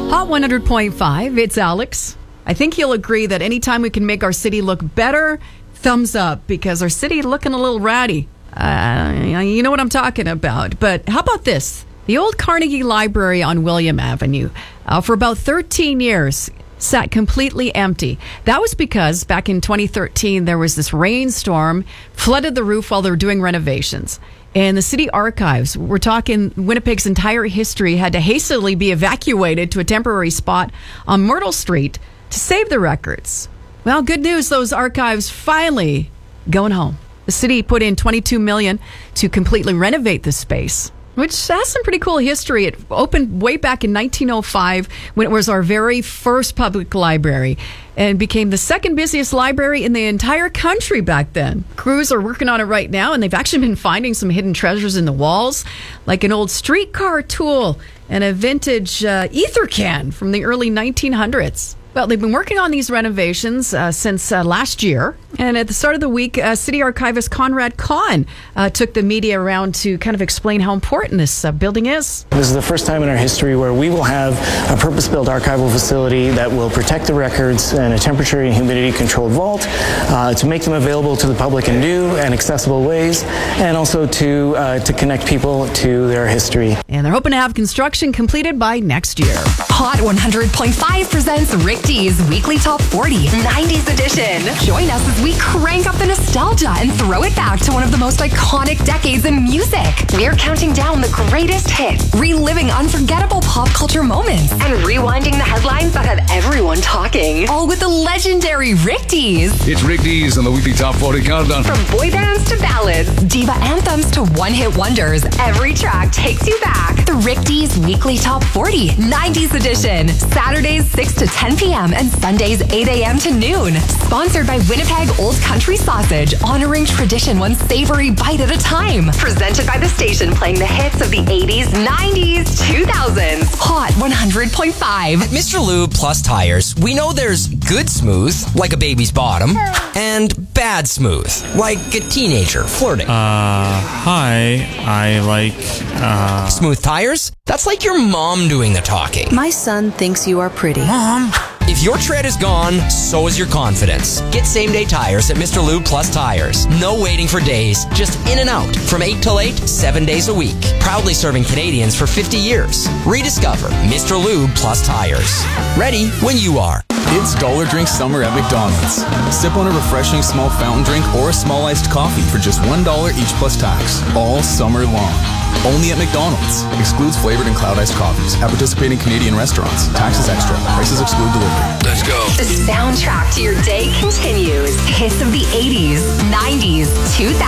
Hot 100.5, it's Alex. I think you'll agree that anytime we can make our city look better, thumbs up, because our city looking a little ratty. You know what I'm talking about. But how about this? The old Carnegie Library on William Avenue, for about 13 years, sat completely empty. That was because back in 2013, there was this rainstorm, flooded the roof while they were doing renovations. And the city archives, we're talking Winnipeg's entire history, had to hastily be evacuated to a temporary spot on Myrtle Street to save the records. Well, good news, those archives finally going home. The city put in $22 million to completely renovate the space, which has some pretty cool history. It opened way back in 1905 when it was our very first public library and became the second busiest library in the entire country back then. Crews are working on it right now, and they've actually been finding some hidden treasures in the walls, like an old streetcar tool and a vintage ether can from the early 1900s. Well, they've been working on these renovations since last year. And at the start of the week, City Archivist Conrad Kahn took the media around to kind of explain how important this building is. This is the first time in our history where we will have a purpose-built archival facility that will protect the records in a temperature and humidity-controlled vault to make them available to the public in new and accessible ways, and also to connect people to their history. And they're hoping to have construction completed by next year. Hot 100.5 presents Rick D's Weekly Top 40 90s edition. Join us as we crank up the nostalgia and throw it back to one of the most iconic decades in music. We're counting down the greatest hits, reliving unforgettable pop culture moments, and rewinding the headlines that had everyone talking. All with the legendary Rick D's. It's Rick D's on the Weekly Top 40 Countdown. From boy bands to ballads, diva anthems to one-hit wonders, every track takes you back. The Rick D's Weekly Top 40 90s edition. Saturdays 6 to 10 p.m. and Sundays 8 a.m. to noon. Sponsored by Winnipeg Old Country Sausage, honoring tradition one savory bite at a time. Presented by the station playing the hits of the 80s, 90s, 2000s. Hot 100.5. At Mr. Lube Plus Tires, we know there's good smooth, like a baby's bottom, and bad smooth, like a teenager flirting. Hi, I like, Smooth tires? That's like your mom doing the talking. My son thinks you are pretty. Mom. If your tread is gone, so is your confidence. Get same-day tires at Mr. Lube Plus Tires. No waiting for days, just in and out. From 8 till 8, 7 days a week. Proudly serving Canadians for 50 years. Rediscover Mr. Lube Plus Tires. Ready when you are. It's Dollar Drink Summer at McDonald's. Sip on a refreshing small fountain drink or a small iced coffee for just $1 each plus tax. All summer long. Only at McDonald's. Excludes flavored and cloud iced coffees. At participating Canadian restaurants. Taxes extra. Prices exclude delivery. Let's go. The soundtrack to your day continues. Hits of the 80s, 90s, 2000s.